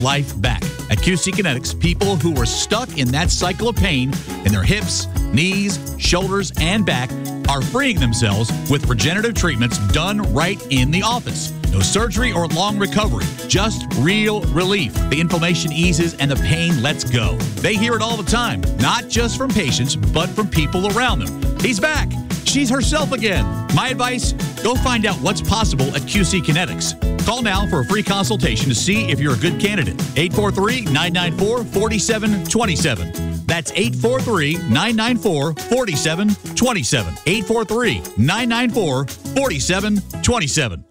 life back. At QC Kinetics, people who were stuck in that cycle of pain in their hips, knees, shoulders, and back are freeing themselves with regenerative treatments done right in the office. No surgery or long recovery, just real relief. The inflammation eases and the pain lets go. They hear it all the time, not just from patients, but from people around them. He's back. She's herself again. My advice, go find out what's possible at QC Kinetics. Call now for a free consultation to see if you're a good candidate. 843-994-4727. That's 843-994-4727. 843-994-4727.